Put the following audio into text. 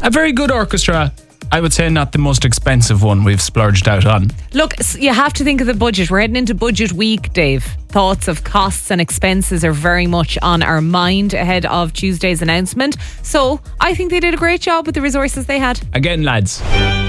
A very good orchestra. I would say not the most expensive one we've splurged out on. Look, you have to think of the budget. We're heading into budget week, Dave. Thoughts of costs and expenses are very much on our mind ahead of Tuesday's announcement. So I think they did a great job with the resources they had. Again, lads,